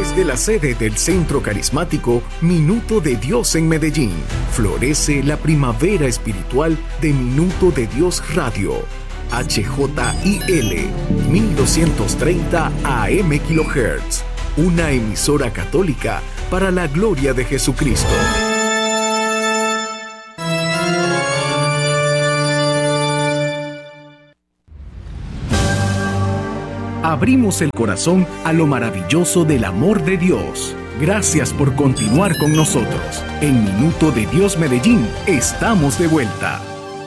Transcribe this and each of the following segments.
Desde la sede del Centro Carismático Minuto de Dios en Medellín, florece la primavera espiritual de Minuto de Dios Radio. HJIL 1230 AM kHz. Una emisora católica para la gloria de Jesucristo. Abrimos el corazón a lo maravilloso del amor de Dios. Gracias por continuar con nosotros. En Minuto de Dios Medellín, estamos de vuelta.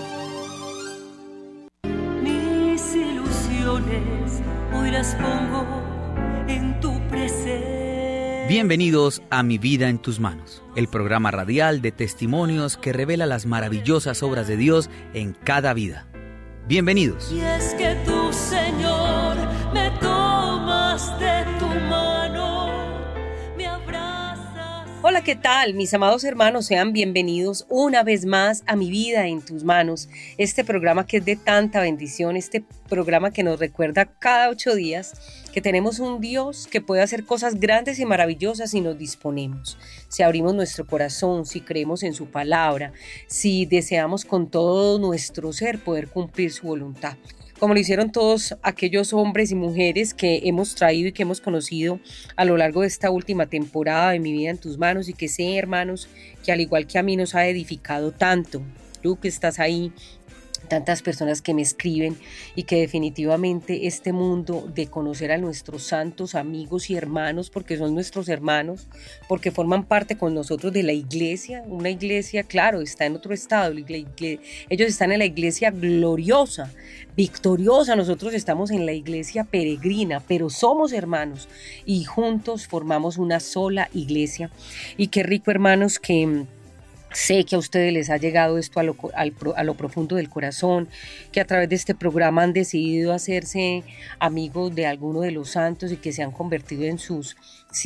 Mis ilusiones hoy las pongo en tu presencia. Bienvenidos a Mi Vida en Tus Manos, el programa radial de testimonios que revela las maravillosas obras de Dios en cada vida. Bienvenidos. Y es que tú, Señor, me tomas de tu mano, me abrazas. Hola, ¿qué tal? Mis amados hermanos, sean bienvenidos una vez más a Mi Vida en Tus Manos, este programa que es de tanta bendición, este programa que nos recuerda cada 8 días que tenemos un Dios que puede hacer cosas grandes y maravillosas si nos disponemos, si abrimos nuestro corazón, si creemos en su palabra, si deseamos con todo nuestro ser poder cumplir su voluntad. Como lo hicieron todos aquellos hombres y mujeres que hemos traído y que hemos conocido a lo largo de esta última temporada de Mi Vida en Tus Manos, y que sé, hermanos, que al igual que a mí nos ha edificado tanto. Tú que estás ahí, tantas personas que me escriben, y que definitivamente este mundo de conocer a nuestros santos amigos y hermanos, porque son nuestros hermanos, porque forman parte con nosotros de la iglesia, una iglesia, claro, está en otro estado, ellos están en la iglesia gloriosa, victoriosa, nosotros estamos en la iglesia peregrina, pero somos hermanos y juntos formamos una sola iglesia. Y qué rico, hermanos, que sé que a ustedes les ha llegado esto a lo profundo del corazón, que a través de este programa han decidido hacerse amigos de alguno de los santos y que se han convertido en sus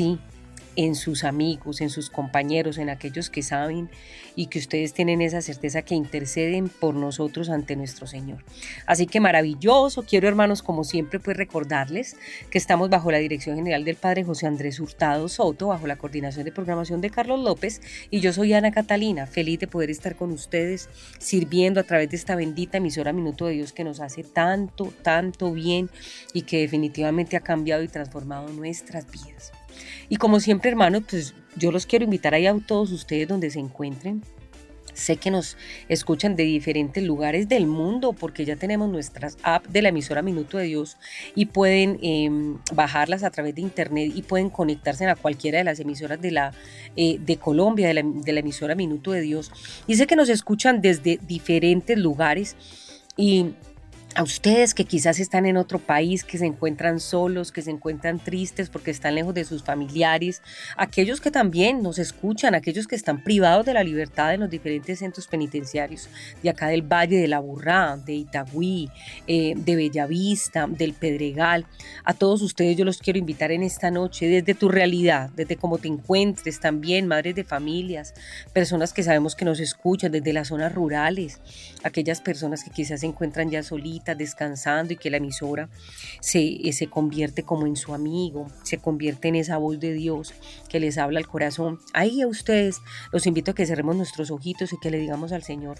amigos, en sus compañeros, en aquellos que saben, y que ustedes tienen esa certeza que interceden por nosotros ante nuestro Señor. Así que maravilloso. Quiero, hermanos, como siempre, pues recordarles que estamos bajo la dirección general del Padre José Andrés Hurtado Soto, bajo la coordinación de programación de Carlos López, y yo soy Ana Catalina, feliz de poder estar con ustedes, sirviendo a través de esta bendita emisora Minuto de Dios que nos hace tanto, tanto bien, y que definitivamente ha cambiado y transformado nuestras vidas. Y como siempre, hermanos, pues yo los quiero invitar ahí a todos ustedes donde se encuentren. Sé que nos escuchan de diferentes lugares del mundo, porque ya tenemos nuestras apps de la emisora Minuto de Dios y pueden bajarlas a través de internet y pueden conectarse a cualquiera de las emisoras de Colombia, de la emisora Minuto de Dios. Y sé que nos escuchan desde diferentes lugares, y a ustedes que quizás están en otro país, que se encuentran solos, que se encuentran tristes porque están lejos de sus familiares, aquellos que también nos escuchan, aquellos que están privados de la libertad en los diferentes centros penitenciarios de acá del Valle de la Aburrá, de Itagüí, de Bellavista, del Pedregal, a todos ustedes yo los quiero invitar en esta noche, desde tu realidad, desde cómo te encuentres, también madres de familias, personas que sabemos que nos escuchan desde las zonas rurales, aquellas personas que quizás se encuentran ya solitas, descansando, y que la emisora se convierte como en su amigo, se convierte en esa voz de Dios que les habla al corazón. Ahí a ustedes los invito a que cerremos nuestros ojitos y que le digamos al Señor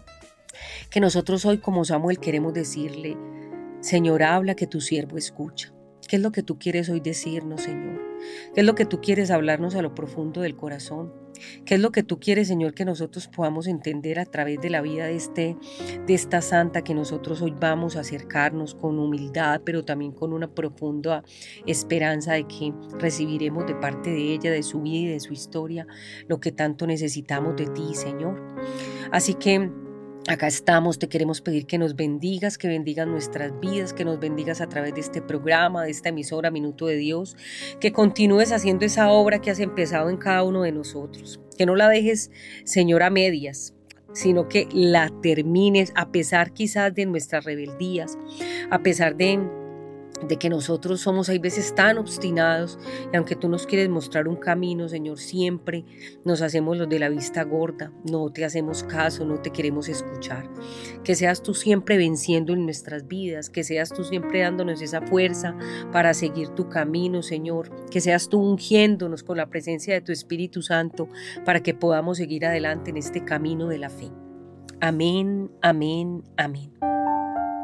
que nosotros hoy, como Samuel, queremos decirle: Señor, habla, que tu siervo escucha. ¿Qué es lo que tú quieres hoy decirnos, Señor? ¿Qué es lo que tú quieres hablarnos a lo profundo del corazón? ¿Qué es lo que tú quieres, Señor, que nosotros podamos entender a través de la vida de esta santa, que nosotros hoy vamos a acercarnos con humildad, pero también con una profunda esperanza de que recibiremos de parte de ella, de su vida y de su historia, lo que tanto necesitamos de ti, Señor? Así que acá estamos, te queremos pedir que nos bendigas, que bendigas nuestras vidas, que nos bendigas a través de este programa, de esta emisora Minuto de Dios, que continúes haciendo esa obra que has empezado en cada uno de nosotros, que no la dejes, Señor, a medias, sino que la termines a pesar quizás de nuestras rebeldías, a pesar de de que nosotros somos hay veces tan obstinados y aunque tú nos quieres mostrar un camino, Señor, siempre nos hacemos los de la vista gorda, no te hacemos caso, no te queremos escuchar. Que seas tú siempre venciendo en nuestras vidas, que seas tú siempre dándonos esa fuerza para seguir tu camino, Señor, que seas tú ungiéndonos con la presencia de tu Espíritu Santo para que podamos seguir adelante en este camino de la fe. Amén, amén, amén.